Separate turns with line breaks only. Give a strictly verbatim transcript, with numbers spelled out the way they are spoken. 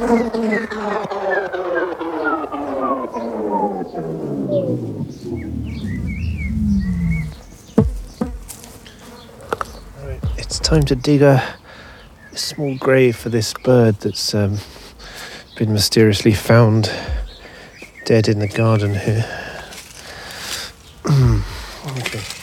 It's time to dig a, a small grave for this bird that's um, been mysteriously found dead in the garden here. Okay.